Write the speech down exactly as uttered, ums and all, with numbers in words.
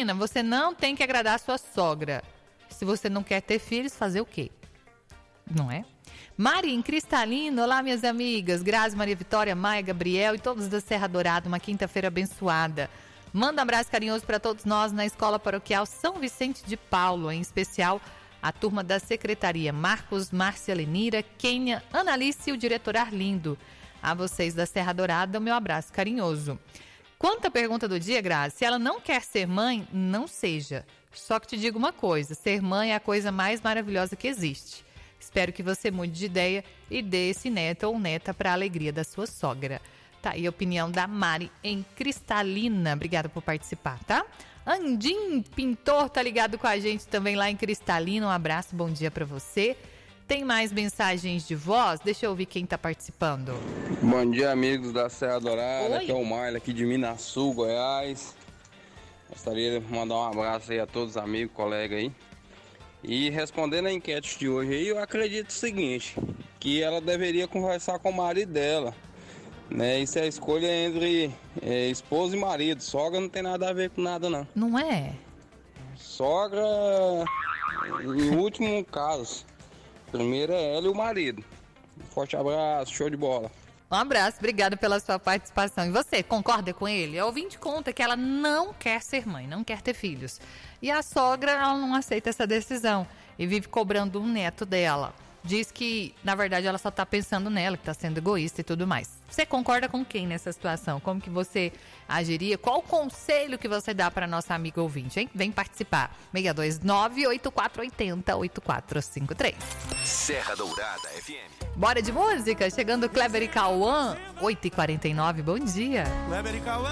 Cristalina, você não tem que agradar a sua sogra. Se você não quer ter filhos, fazer o quê? Não é? Mari, em Cristalina, olá minhas amigas, Grazi, Maria Vitória, Maia, Gabriel e todos da Serra Dourada, uma quinta-feira abençoada. Manda um abraço carinhoso para todos nós na Escola Paroquial São Vicente de Paulo, em especial a turma da Secretaria, Marcos, Márcia, Lenira, Kênia, Analice e o diretor Arlindo. A vocês da Serra Dourada, o meu abraço carinhoso. Quanto à pergunta do dia, Grazi, se ela não quer ser mãe, não seja. Só que te digo uma coisa, ser mãe é a coisa mais maravilhosa que existe. Espero que você mude de ideia e dê esse neto ou neta para a alegria da sua sogra. Tá aí a opinião da Mari em Cristalina. Obrigada por participar, tá? Andim Pintor tá ligado com a gente também lá em Cristalina. Um abraço, bom dia para você. Tem mais mensagens de voz? Deixa eu ouvir quem tá participando. Bom dia, amigos da Serra Dourada. Oi. Aqui é o Marlon, aqui de Minasul, Goiás. Gostaria de mandar um abraço aí a todos os amigos, colegas aí. E respondendo a enquete de hoje aí, eu acredito o seguinte, que ela deveria conversar com o marido dela, né? Isso é a escolha entre é, esposa e marido. Sogra não tem nada a ver com nada, não. Não é? Sogra, em último caso, primeiro é ela e o marido. Um forte abraço, show de bola. Um abraço, obrigada pela sua participação. E você, concorda com ele? A ouvinte conta que ela não quer ser mãe, não quer ter filhos. E a sogra, ela não aceita essa decisão e vive cobrando um neto dela. Diz que, na verdade, ela só tá pensando nela, que tá sendo egoísta e tudo mais. Você concorda com quem nessa situação? Como que você agiria? Qual o conselho que você dá para nossa amiga ouvinte, hein? Vem participar. seis dois nove, oito quatro oito zero, oito quatro cinco três. Serra Dourada F M. Bora de música? Chegando Kleber e Cauã, oito e quarenta e nove, bom dia. Kleber e Cauã.